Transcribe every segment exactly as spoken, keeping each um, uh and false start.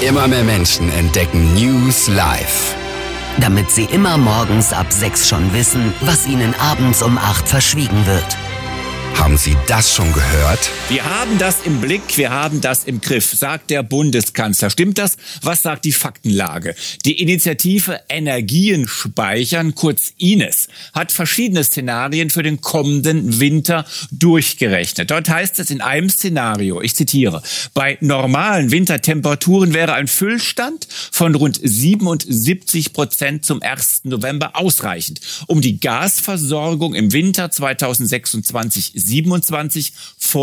Immer mehr Menschen entdecken News live. Damit sie immer morgens ab sechs schon wissen, was ihnen abends um acht verschwiegen wird. Haben Sie das schon gehört? Wir haben das im Blick, wir haben das im Griff, sagt der Bundeskanzler. Stimmt das? Was sagt die Faktenlage? Die Initiative Energien speichern, kurz I N E S, hat verschiedene Szenarien für den kommenden Winter durchgerechnet. Dort heißt es in einem Szenario, ich zitiere, bei normalen Wintertemperaturen wäre ein Füllstand von rund siebenundsiebzig Prozent zum ersten November ausreichend, um die Gasversorgung im Winter zweitausendsechsundzwanzig siebenundzwanzig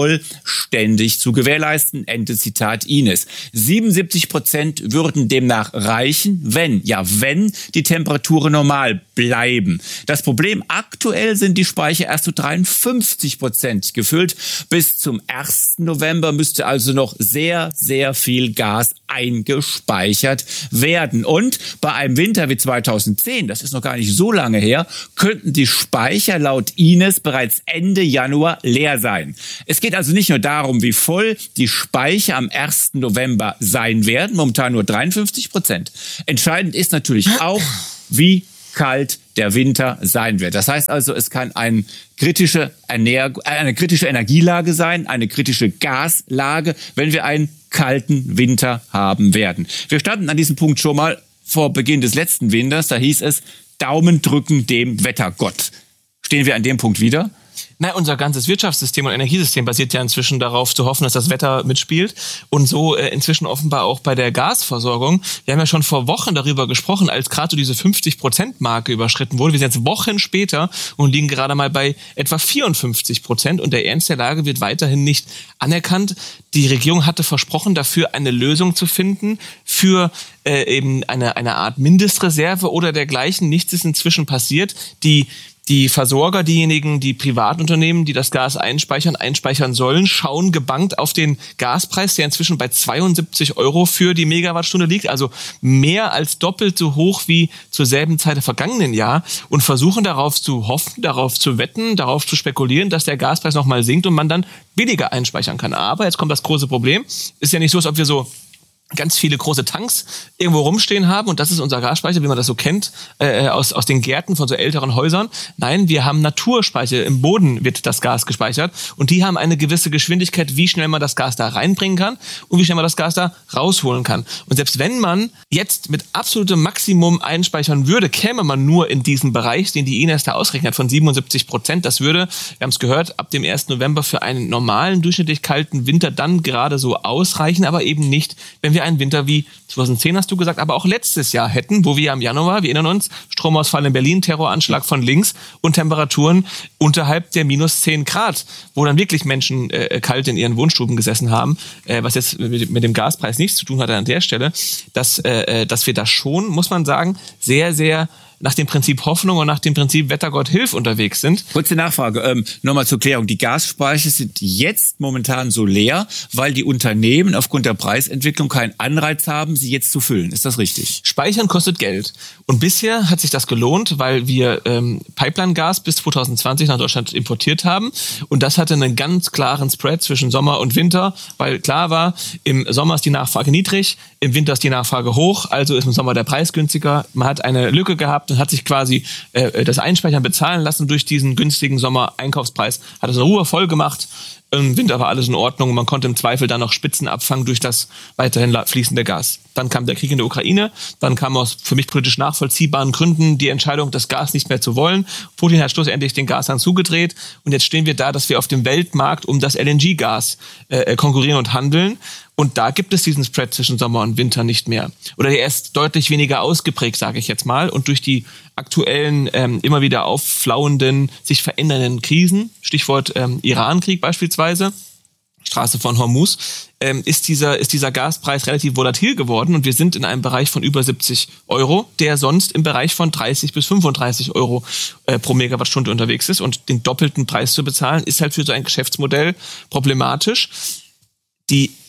vollständig zu gewährleisten. Ende Zitat I N E S. siebenundsiebzig Prozent würden demnach reichen, wenn, ja wenn, die Temperaturen normal bleiben. Das Problem aktuell sind die Speicher erst zu dreiundfünfzig Prozent gefüllt. Bis zum ersten November müsste also noch sehr, sehr viel Gas eingespeichert werden. Und bei einem Winter wie zweitausendzehn, das ist noch gar nicht so lange her, könnten die Speicher laut I N E S bereits Ende Januar leer sein. Es geht also nicht nur darum, wie voll die Speicher am ersten November sein werden, momentan nur dreiundfünfzig Prozent. Entscheidend ist natürlich auch, wie kalt der Winter sein wird. Das heißt also, es kann ein kritische Ernähr- eine kritische Energielage sein, eine kritische Gaslage, wenn wir einen kalten Winter haben werden. Wir standen an diesem Punkt schon mal vor Beginn des letzten Winters. Da hieß es, Daumen drücken dem Wettergott. Stehen wir an dem Punkt wieder? Na, unser ganzes Wirtschaftssystem und Energiesystem basiert ja inzwischen darauf zu hoffen, dass das Wetter mitspielt. Und so äh, inzwischen offenbar auch bei der Gasversorgung. Wir haben ja schon vor Wochen darüber gesprochen, als gerade so diese fünfzig-Prozent-Marke überschritten wurde. Wir sind jetzt Wochen später und liegen gerade mal bei etwa vierundfünfzig Prozent. Und der Ernst der Lage wird weiterhin nicht anerkannt. Die Regierung hatte versprochen, dafür eine Lösung zu finden für äh, eben eine, eine Art Mindestreserve oder dergleichen. Nichts ist inzwischen passiert. Die Die Versorger, diejenigen, die Privatunternehmen, die das Gas einspeichern, einspeichern sollen, schauen gebannt auf den Gaspreis, der inzwischen bei zweiundsiebzig Euro für die Megawattstunde liegt, also mehr als doppelt so hoch wie zur selben Zeit im vergangenen Jahr, und versuchen darauf zu hoffen, darauf zu wetten, darauf zu spekulieren, dass der Gaspreis nochmal sinkt und man dann billiger einspeichern kann. Aber jetzt kommt das große Problem. Ist ja nicht so, als ob wir so ganz viele große Tanks irgendwo rumstehen haben und das ist unser Gasspeicher, wie man das so kennt, äh, aus, aus den Gärten von so älteren Häusern. Nein, wir haben Naturspeicher. Im Boden wird das Gas gespeichert und die haben eine gewisse Geschwindigkeit, wie schnell man das Gas da reinbringen kann und wie schnell man das Gas da rausholen kann. Und selbst wenn man jetzt mit absolutem Maximum einspeichern würde, käme man nur in diesen Bereich, den die I N E S da ausrechnet, von siebenundsiebzig Prozent. Das würde, wir haben es gehört, ab dem ersten November für einen normalen, durchschnittlich kalten Winter dann gerade so ausreichen, aber eben nicht, wenn wir einen Winter wie zweitausendzehn, hast du gesagt, aber auch letztes Jahr hätten, wo wir im Januar, wir erinnern uns, Stromausfall in Berlin, Terroranschlag von links und Temperaturen unterhalb der minus zehn Grad, wo dann wirklich Menschen äh, kalt in ihren Wohnstuben gesessen haben, äh, was jetzt mit, mit dem Gaspreis nichts zu tun hat an der Stelle, dass, äh, dass wir da schon, muss man sagen, sehr, sehr nach dem Prinzip Hoffnung und nach dem Prinzip Wettergott hilf unterwegs sind. Kurze Nachfrage, ähm, nochmal zur Klärung. Die Gasspeicher sind jetzt momentan so leer, weil die Unternehmen aufgrund der Preisentwicklung keinen Anreiz haben, sie jetzt zu füllen. Ist das richtig? Speichern kostet Geld. Und bisher hat sich das gelohnt, weil wir ähm, Pipeline-Gas bis zweitausendzwanzig nach Deutschland importiert haben. Und das hatte einen ganz klaren Spread zwischen Sommer und Winter, weil klar war, im Sommer ist die Nachfrage niedrig, im Winter ist die Nachfrage hoch, also ist im Sommer der Preis günstiger. Man hat eine Lücke gehabt und hat sich quasi äh, das Einspeichern bezahlen lassen durch diesen günstigen Sommer-Einkaufspreis. Hat es in Ruhe voll gemacht. Im Winter war alles in Ordnung und man konnte im Zweifel dann noch Spitzen abfangen durch das weiterhin fließende Gas. Dann kam der Krieg in der Ukraine, dann kam aus für mich politisch nachvollziehbaren Gründen die Entscheidung, das Gas nicht mehr zu wollen. Putin hat schlussendlich den Gashahn zugedreht und jetzt stehen wir da, dass wir auf dem Weltmarkt um das L N G-Gas äh, konkurrieren und handeln. Und da gibt es diesen Spread zwischen Sommer und Winter nicht mehr. Oder der ist deutlich weniger ausgeprägt, sage ich jetzt mal. Und durch die aktuellen, ähm, immer wieder aufflauenden, sich verändernden Krisen, Stichwort ähm, Iran-Krieg beispielsweise, Straße von Hormuz, ähm, ist dieser, ist dieser Gaspreis relativ volatil geworden und wir sind in einem Bereich von über siebzig Euro, der sonst im Bereich von dreißig bis fünfunddreißig Euro äh, pro Megawattstunde unterwegs ist. Und den doppelten Preis zu bezahlen, ist halt für so ein Geschäftsmodell problematisch. Die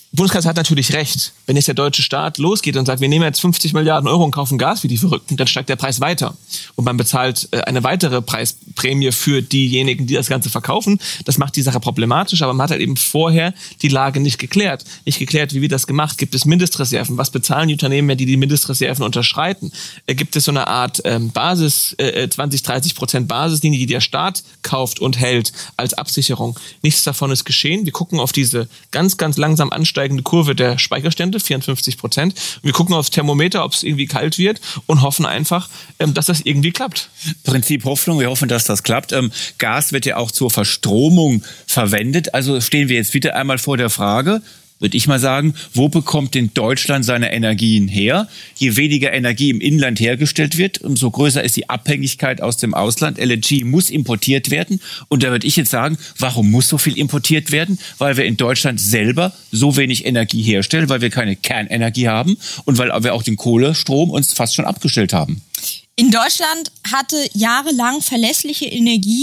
Bundeskanzler hat natürlich recht. Wenn jetzt der deutsche Staat losgeht und sagt, wir nehmen jetzt fünfzig Milliarden Euro und kaufen Gas wie die Verrückten, dann steigt der Preis weiter. Und man bezahlt eine weitere Preisprämie für diejenigen, die das Ganze verkaufen. Das macht die Sache problematisch, aber man hat halt eben vorher die Lage nicht geklärt. Nicht geklärt, wie wird das gemacht? Gibt es Mindestreserven? Was bezahlen die Unternehmen, die die Mindestreserven unterschreiten? Gibt es so eine Art ähm, Basis, äh, zwanzig, dreißig Prozent Basislinie, die der Staat kauft und hält als Absicherung? Nichts davon ist geschehen. Wir gucken auf diese ganz, ganz langsam ansteigende Kurve der Speicherstände, vierundfünfzig Prozent. Wir gucken aufs Thermometer, ob es irgendwie kalt wird und hoffen einfach, ähm, dass das irgendwie klappt. Prinzip Hoffnung, wir hoffen, dass das klappt. Ähm, Gas wird ja auch zur Verstromung verwendet. Also stehen wir jetzt wieder einmal vor der Frage, würde ich mal sagen, wo bekommt denn Deutschland seine Energien her? Je weniger Energie im Inland hergestellt wird, umso größer ist die Abhängigkeit aus dem Ausland. L N G muss importiert werden. Und da würde ich jetzt sagen, warum muss so viel importiert werden? Weil wir in Deutschland selber so wenig Energie herstellen, weil wir keine Kernenergie haben und weil wir auch den Kohlestrom uns fast schon abgestellt haben. In Deutschland hatte jahrelang verlässliche Energie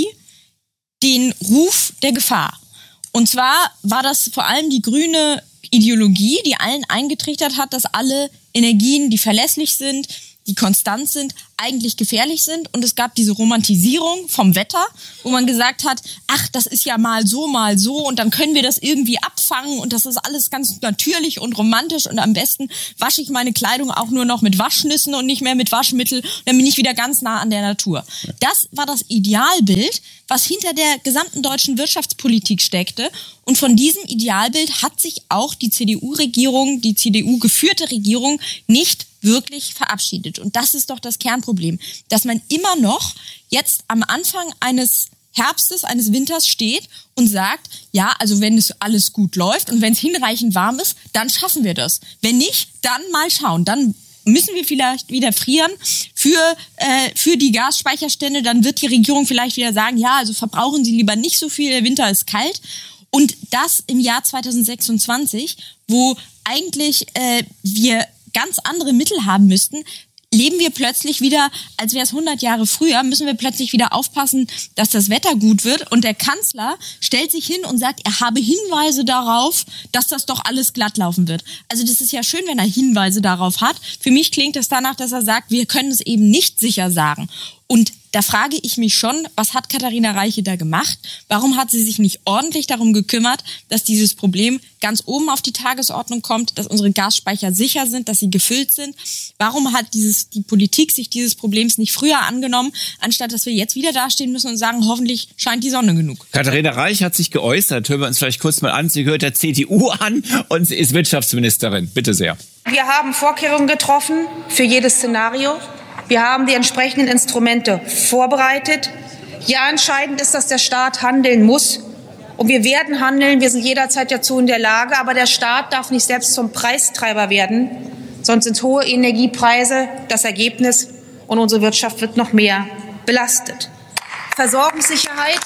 den Ruf der Gefahr. Und zwar war das vor allem die grüne Ideologie, die allen eingetrichtert hat, dass alle Energien, die verlässlich sind, die konstant sind, eigentlich gefährlich sind. Und es gab diese Romantisierung vom Wetter, wo man gesagt hat, ach, das ist ja mal so, mal so und dann können wir das irgendwie abfangen und das ist alles ganz natürlich und romantisch und am besten wasche ich meine Kleidung auch nur noch mit Waschnüssen und nicht mehr mit Waschmittel. Dann bin ich wieder ganz nah an der Natur. Das war das Idealbild, was hinter der gesamten deutschen Wirtschaftspolitik steckte. Und von diesem Idealbild hat sich auch die C D U-Regierung, die C D U-geführte Regierung nicht wirklich verabschiedet. Und das ist doch das Kernproblem, dass man immer noch jetzt am Anfang eines Herbstes, eines Winters steht und sagt, ja, also wenn es alles gut läuft und wenn es hinreichend warm ist, dann schaffen wir das. Wenn nicht, dann mal schauen. Dann müssen wir vielleicht wieder frieren für, äh, für die Gasspeicherstände. Dann wird die Regierung vielleicht wieder sagen, ja, also verbrauchen Sie lieber nicht so viel, der Winter ist kalt. Und das im Jahr zweitausendsechsundzwanzig, wo eigentlich äh, wir ganz andere Mittel haben müssten, leben wir plötzlich wieder, als wäre es hundert Jahre früher, müssen wir plötzlich wieder aufpassen, dass das Wetter gut wird. Und der Kanzler stellt sich hin und sagt, er habe Hinweise darauf, dass das doch alles glatt laufen wird. Also das ist ja schön, wenn er Hinweise darauf hat. Für mich klingt es danach, dass er sagt, wir können es eben nicht sicher sagen. Und da frage ich mich schon, was hat Katharina Reiche da gemacht? Warum hat sie sich nicht ordentlich darum gekümmert, dass dieses Problem ganz oben auf die Tagesordnung kommt, dass unsere Gasspeicher sicher sind, dass sie gefüllt sind? Warum hat dieses, die Politik sich dieses Problems nicht früher angenommen, anstatt dass wir jetzt wieder dastehen müssen und sagen, hoffentlich scheint die Sonne genug? Katharina Reiche hat sich geäußert. Hören wir uns vielleicht kurz mal an. Sie gehört der C D U an und sie ist Wirtschaftsministerin. Bitte sehr. Wir haben Vorkehrungen getroffen für jedes Szenario. Wir haben die entsprechenden Instrumente vorbereitet. Ja, entscheidend ist, dass der Staat handeln muss. Und wir werden handeln. Wir sind jederzeit dazu in der Lage. Aber der Staat darf nicht selbst zum Preistreiber werden. Sonst sind hohe Energiepreise das Ergebnis. Und unsere Wirtschaft wird noch mehr belastet. Versorgungssicherheit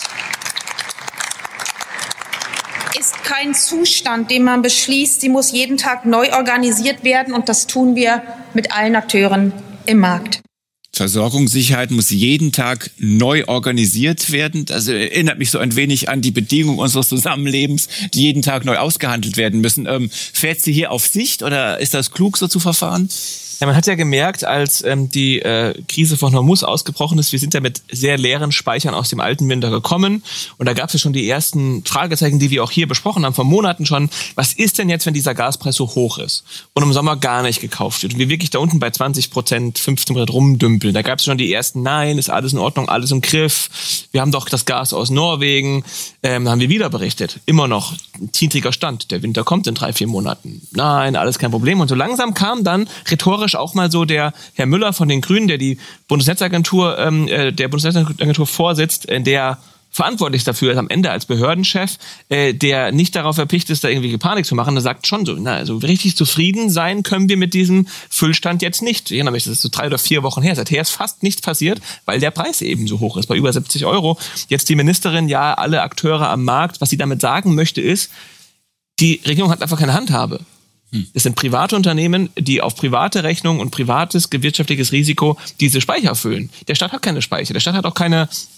ist kein Zustand, den man beschließt. Sie muss jeden Tag neu organisiert werden. Und das tun wir mit allen Akteuren im Markt. Versorgungssicherheit muss jeden Tag neu organisiert werden. Das erinnert mich so ein wenig an die Bedingungen unseres Zusammenlebens, die jeden Tag neu ausgehandelt werden müssen. Ähm, fährt sie hier auf Sicht oder ist das klug, so zu verfahren? Ja, man hat ja gemerkt, als ähm, die äh, Krise von Hormuz ausgebrochen ist, wir sind ja mit sehr leeren Speichern aus dem alten Winter gekommen. Und da gab es ja schon die ersten Fragezeichen, die wir auch hier besprochen haben, vor Monaten schon. Was ist denn jetzt, wenn dieser Gaspreis so hoch ist und im Sommer gar nicht gekauft wird und wir wirklich da unten bei zwanzig Prozent, fünfzehn Prozent rumdümpeln? Da gab es schon die ersten, nein, ist alles in Ordnung, alles im Griff. Wir haben doch das Gas aus Norwegen. Ähm, da haben wir wieder berichtet. Immer noch ein niedriger Stand. Der Winter kommt in drei, vier Monaten. Nein, alles kein Problem. Und so langsam kam dann rhetorisch auch mal so der Herr Müller von den Grünen, der die Bundesnetzagentur, ähm, der Bundesnetzagentur vorsitzt, äh, der verantwortlich dafür ist am Ende als Behördenchef, äh, der nicht darauf erpicht ist, da irgendwie Panik zu machen. Der sagt schon so, na, also richtig zufrieden sein können wir mit diesem Füllstand jetzt nicht. Ich erinnere mich, das ist so drei oder vier Wochen her. Seither ist fast nichts passiert, weil der Preis eben so hoch ist, bei über siebzig Euro. Jetzt die Ministerin, ja, alle Akteure am Markt. Was sie damit sagen möchte ist, die Regierung hat einfach keine Handhabe. Es sind private Unternehmen, die auf private Rechnung und privates gewirtschaftliches Risiko diese Speicher füllen. Der Staat hat keine Speicher. Der Staat hat auch keine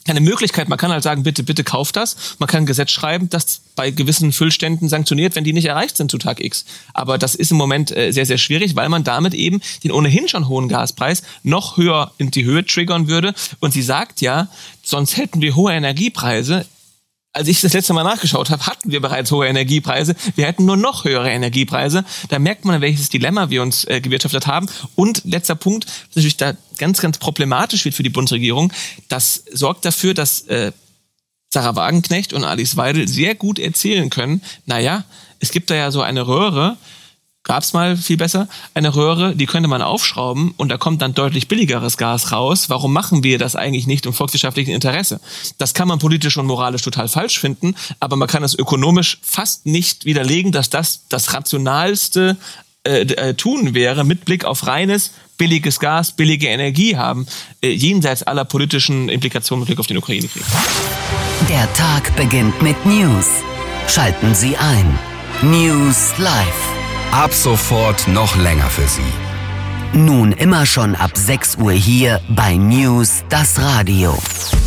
Eine Möglichkeit, man kann halt sagen, bitte, bitte kauft das. Man kann ein Gesetz schreiben, das bei gewissen Füllständen sanktioniert, wenn die nicht erreicht sind zu Tag X. Aber das ist im Moment äh, sehr, sehr schwierig, weil man damit eben den ohnehin schon hohen Gaspreis noch höher in die Höhe triggern würde. Und sie sagt ja, sonst hätten wir hohe Energiepreise. Als ich das letzte Mal nachgeschaut habe, hatten wir bereits hohe Energiepreise. Wir hätten nur noch höhere Energiepreise. Da merkt man, welches Dilemma wir uns äh, gewirtschaftet haben. Und letzter Punkt, was natürlich da ganz, ganz problematisch wird für die Bundesregierung, das sorgt dafür, dass äh, Sarah Wagenknecht und Alice Weidel sehr gut erzählen können, naja, es gibt da ja so eine Röhre, gab's mal viel besser, eine Röhre, die könnte man aufschrauben und da kommt dann deutlich billigeres Gas raus. Warum machen wir das eigentlich nicht im volkswirtschaftlichen Interesse? Das kann man politisch und moralisch total falsch finden, aber man kann es ökonomisch fast nicht widerlegen, dass das das rationalste äh, äh, tun wäre, mit Blick auf reines, billiges Gas, billige Energie haben, äh, jenseits aller politischen Implikationen mit Blick auf den Ukraine-Krieg. Der Tag beginnt mit News. Schalten Sie ein. News Live. Ab sofort noch länger für Sie. Nun immer schon ab sechs Uhr hier bei News das Radio.